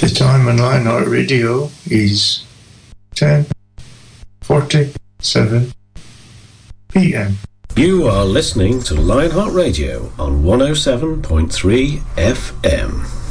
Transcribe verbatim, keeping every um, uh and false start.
The time on Lionheart Radio is ten forty-seven p m. You are listening to Lionheart Radio on one oh seven point three F M.